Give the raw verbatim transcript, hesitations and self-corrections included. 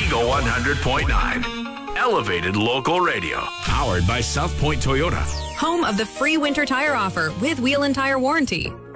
Eagle one hundred point nine. Elevated local radio. Powered by South Point Toyota. Home of the free winter tire offer with wheel and tire warranty.